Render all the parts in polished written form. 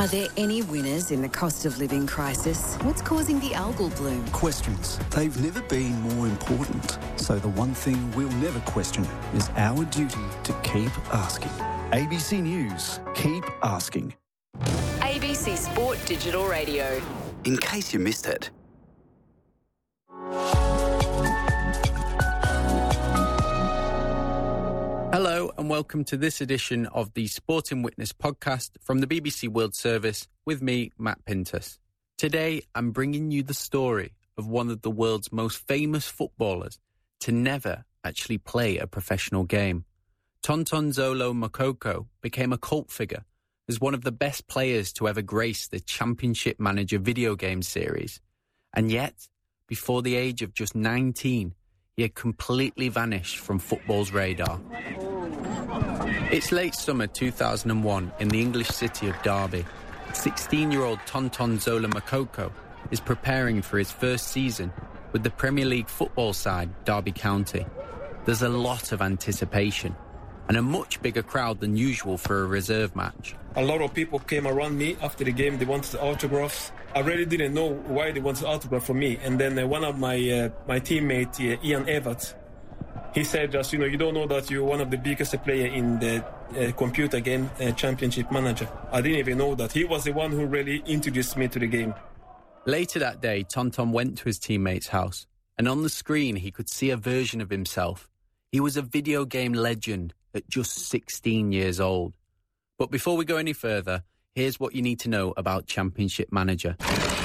Are there any winners in the cost of living crisis? What's causing the algal bloom? Questions. They've never been more important. So the one thing we'll never question is our duty to keep asking. ABC News. Keep asking. ABC Sport Digital Radio. In case you missed it. Hello and welcome to this edition of the Sporting Witness podcast from the BBC World Service with me, Matt Pintus. Today, I'm bringing you the story of one of the world's most famous footballers to never actually play a professional game. Tontonzolo Moukoko became a cult figure as one of the best players to ever grace the Championship Manager video game series. And yet, before the age of just 19, he had completely vanished from football's radar. It's late summer 2001 in the English city of Derby. 16-year-old Tontonzolo Moukoko is preparing for his first season with the Premier League football side, Derby County. There's a lot of anticipation and a much bigger crowd than usual for a reserve match. A lot of people came around me after the game. They wanted autographs. I really didn't know why they wanted autograph from me. And then one of my teammate, Ian Evans, he said just, you don't know that you're one of the biggest player in the computer game Championship Manager. I didn't even know that. He was the one who really introduced me to the game. Later that day, Tonton went to his teammate's house, and on the screen he could see a version of himself. He was a video game legend at just 16 years old. But before we go any further, here's what you need to know about Championship Manager.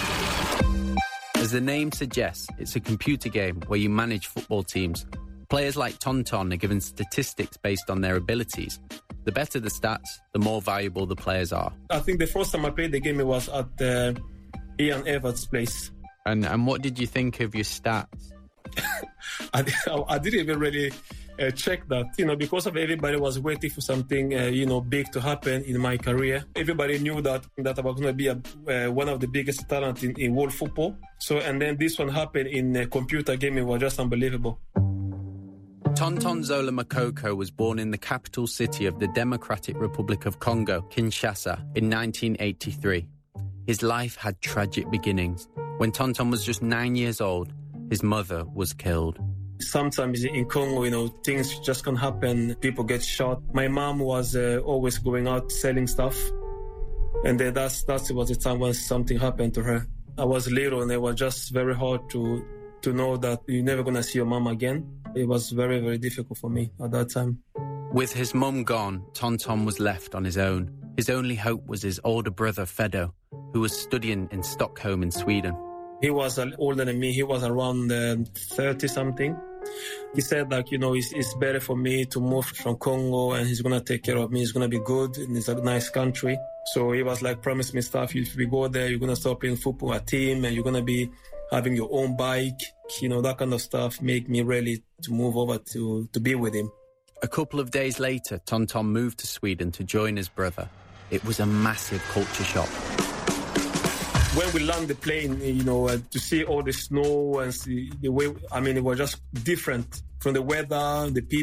As the name suggests, it's a computer game where you manage football teams. Players like Tonton are given statistics based on their abilities. The better the stats, the more valuable the players are. I think the first time I played the game, it was at Ian Evans' place. And what did you think of your stats? I didn't even really check that, because of everybody was waiting for something, big to happen in my career. Everybody knew that I was going to be one of the biggest talent in world football. So, and then this one happened in computer gaming was just unbelievable. Tontonzolo Moukoko was born in the capital city of the Democratic Republic of Congo, Kinshasa, in 1983. His life had tragic beginnings. When Tonton was just 9 years old, his mother was killed. Sometimes in Congo, things just can happen. People get shot. My mom was always going out selling stuff. And then that was the time when something happened to her. I was little and it was just very hard to know that you're never going to see your mom again. It was very, very difficult for me at that time. With his mum gone, Tonton was left on his own. His only hope was his older brother, Fedo, who was studying in Stockholm in Sweden. He was older than me. He was around 30-something. He said that, it's better for me to move from Congo and he's going to take care of me. He's going to be good and it's a nice country. So he was like, promise me stuff. If we go there, you're going to start playing football, a team, and you're going to be having your own bike. That kind of stuff made me ready to move over to be with him. A couple of days later, Tonton moved to Sweden to join his brother. It was a massive culture shock. When we landed the plane, to see all the snow and see the way, it was just different from the weather, the people.